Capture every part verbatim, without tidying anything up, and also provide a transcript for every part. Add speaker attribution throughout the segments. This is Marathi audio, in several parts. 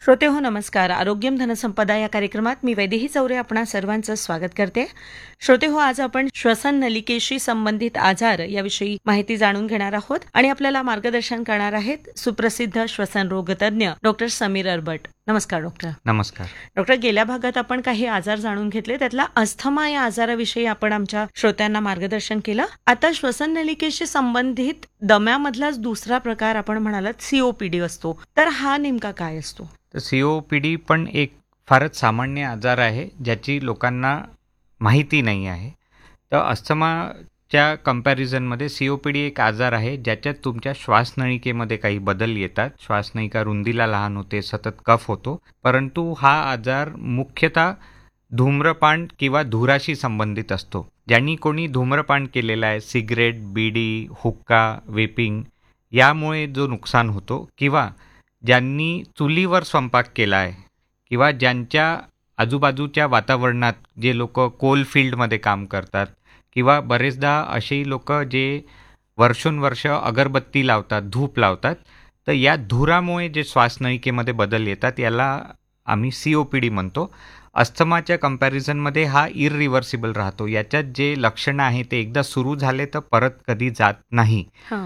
Speaker 1: श्रोते हो नमस्कार. आरोग्यम धनसंपदा या कार्यक्रमात मी वैदेही चौरे आपणा सर्वांचं स्वागत करते. श्रोते हो, आज आपण श्वसन नलिकेशी संबंधित आजार याविषयी माहिती जाणून घेणार आहोत आणि आपल्याला मार्गदर्शन करणार आहेत सुप्रसिद्ध श्वसन रोग तज्ञ डॉक्टर समीर अरबट. नमस्कार डॉक्टर.
Speaker 2: नमस्कार
Speaker 1: डॉक्टर, गेल्या भागात आपण काही आजार जाणून घेतले, त्यातला अस्थमा या आजाराविषयी आपण आमच्या श्रोत्यांना मार्गदर्शन केलं. आता श्वसन नलिकेशी संबंधित दम्यामधलाच दुसरा प्रकार आपण म्हणालात सीओपीडी असतो, तर हा नेमका काय असतो?
Speaker 2: तर सीओपीडी पण एक फारच सामान्य आजार आहे ज्याची लोकांना माहिती नाही आहे. तर अस्थमाच्या कंपॅरिझनमध्ये सीओपीडी एक आजार आहे ज्याच्यात तुमच्या श्वासनळिकेमध्ये काही बदल येतात. श्वासनळिका रुंदीला लहान होते, सतत कफ होतो. परंतु हा आजार मुख्यतः धूम्रपान किंवा धुराशी संबंधित असतो. ज्यांनी कोणी धूम्रपान केलेलं आहे, सिगरेट, बीडी, हुक्का, वेपिंग, यामुळे जो नुकसान होतो, किंवा ज्यांनी चुलीवर स्वयंपाक केला आहे, किंवा ज्यांच्या आजूबाजूच्या वातावरणात जे लोक कोलफिल्डमध्ये काम करतात, किंवा बरेचदा अशी लोक जे वर्षोनवर्ष अगरबत्ती लावतात, धूप लावतात, तर या धुरामुळे जे श्वासनळिकेमध्ये बदल येतात याला आम्ही सीओपीडी म्हणतो. अस्थमाच्या कंपॅरिझनमध्ये हा इररिव्हर्सिबल राहतो. याच्यात जे लक्षणं आहे ते एकदा सुरू झाले तर परत कधी जात नाही,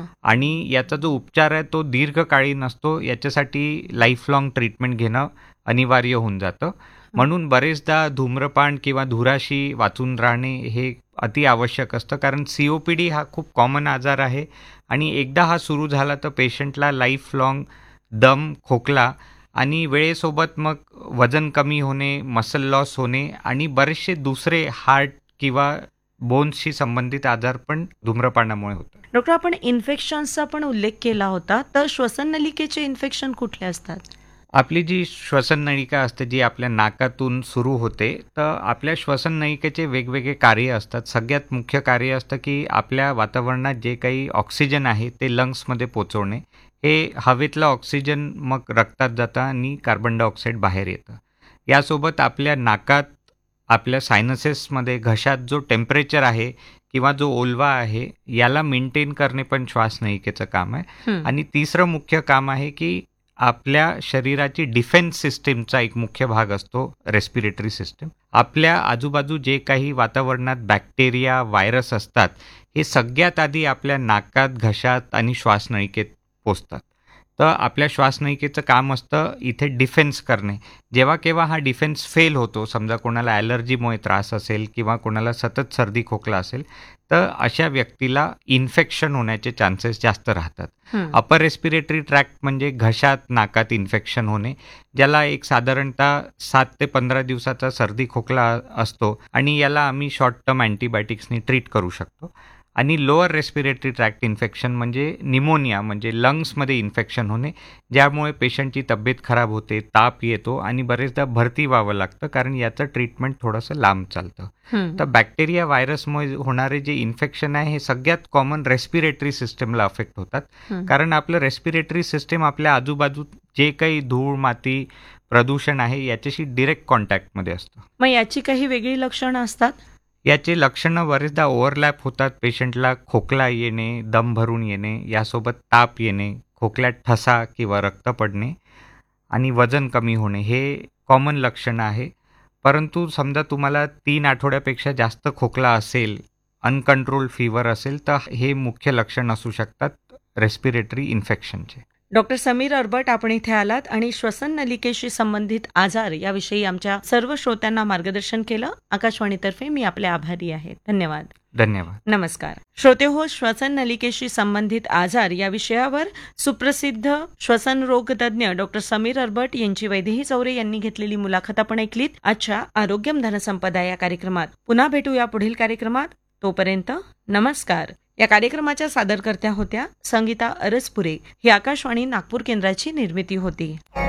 Speaker 2: आणि याचा जो उपचार आहे तो दीर्घकाळी नसतो. याच्यासाठी लाईफ लाँग ट्रीटमेंट घेणं अनिवार्य होऊन जातं. म्हणून बरेचदा धूम्रपान किंवा धुराशी वाचून राहणे हे अति आवश्यक असतं, कारण सीओपीडी हा खूप कॉमन आजार आहे आणि एकदा हा सुरू झाला तर पेशंटला लाईफ लाँग दम, खोकला आणि वेळेसोबत मग वजन कमी होणे, मसल लॉस होणे आणि बरेचसे दुसरे हार्ट किंवा बोन्सशी संबंधित आजार पण धूम्रपानामुळे होतात.
Speaker 1: डॉक्टर, आपण इन्फेक्शन्सचा पण उल्लेख केला होता, तर श्वसन नलिकेचे इन्फेक्शन कुठले असतात?
Speaker 2: आपली जी श्वसन नळिका असते, जी आपल्या नाकातून सुरू होते, तर आपल्या श्वसन नळिकेचे वेगवेगळे कार्य असतात. सगळ्यात मुख्य कार्य असतं की आपल्या वातावरणात जे काही ऑक्सिजन आहे ते लंग्समध्ये पोचवणे. हे हवेतलं ऑक्सिजन मग रक्तात जातं आणि कार्बन डायऑक्साईड बाहेर येतं. यासोबत आपल्या नाकात, आपल्या सायनसेसमध्ये, घशात जो टेम्परेचर आहे किंवा जो ओलवा आहे याला मेंटेन करणे पण श्वासनळिकेचं काम आहे. आणि तिसरं मुख्य काम आहे की आपल्या शरीराची डिफेन्स सिस्टीमचा एक मुख्य भाग असतो रेस्पिरेटरी सिस्टीम. आपल्या आजूबाजू जे काही वातावरणात बॅक्टेरिया, व्हायरस असतात, हे सगळ्यात आधी आपल्या नाकात, घशात आणि श्वासनळिकेत पोचतात. तर आपल्या श्वासनळिकेचं काम असतं इथे डिफेन्स करणे. जेव्हा केव्हा हा डिफेन्स फेल होतो, समजा कोणाला ॲलर्जीमुळे त्रास असेल किंवा कोणाला सतत सर्दी खोकला असेल, तर अशा व्यक्तीला इन्फेक्शन होण्याचे चान्सेस जास्त राहतात. अपर रेस्पिरेटरी ट्रॅक्ट म्हणजे घशात, नाकात इन्फेक्शन होणे, ज्याला एक साधारणतः सात ते पंधरा दिवसाचा सर्दी खोकला असतो आणि याला आम्ही शॉर्ट टर्म अँटीबायोटिक्सनी ट्रीट करू शकतो. आणि लोअर रेस्पिरेटरी ट्रॅक्ट इन्फेक्शन म्हणजे निमोनिया, म्हणजे लंग्समध्ये इन्फेक्शन होणे, ज्यामुळे पेशंटची तब्येत खराब होते, ताप येतो आणि बरेचदा भरती व्हावं लागतं, कारण याचं ट्रीटमेंट थोडंसं लांब चालतं. तर बॅक्टेरिया, व्हायरसमुळे होणारे जे इन्फेक्शन आहे हे सगळ्यात कॉमन रेस्पिरेटरी सिस्टमला अफेक्ट होतात, कारण आपलं रेस्पिरेटरी सिस्टम आपल्या आजूबाजू जे काही धूळ, माती, प्रदूषण आहे याच्याशी डिरेक्ट कॉन्टॅक्टमध्ये असतं.
Speaker 1: मग याची काही वेगळी लक्षणं असतात?
Speaker 2: याचे लक्षणं बरेचदा ओव्हरलॅप होतात. पेशंटला खोकला येणे, दम भरून येणे, यासोबत ताप येणे, खोकल्यात ठसा किंवा रक्त पडणे आणि वजन कमी होणे हे कॉमन लक्षणं आहे. परंतु समजा तुम्हाला तीन आठवड्यापेक्षा जास्त खोकला असेल, अनकंट्रोल फीवर असेल, तर हे मुख्य लक्षण असू शकतात रेस्पिरेटरी इन्फेक्शनचे.
Speaker 1: डॉक्टर समीर अरबट, आपण इथे आलात आणि श्वसन नलिकेशी संबंधित आजार याविषयी आमच्या सर्व श्रोत्यांना मार्गदर्शन केलं. आकाशवाणीतर्फे मी आपले आभारी आहे. धन्यवाद.
Speaker 2: धन्यवाद.
Speaker 1: नमस्कार. श्रोते हो, श्वसन नलिकेशी संबंधित आजार या विषयावर सुप्रसिद्ध श्वसन रोग तज्ञ डॉक्टर समीर अरबट यांची वैदेही चौरे यांनी घेतलेली मुलाखत आपण ऐकलीत आजच्या आरोग्यम धनसंपदा या कार्यक्रमात. पुन्हा भेटूया पुढील कार्यक्रमात. तोपर्यंत नमस्कार. या कार्यक्रमाच्या सादरकर्त्या होत्या संगीता अरसपुरे. ही आकाशवाणी नागपूर केंद्राची निर्मिती होती.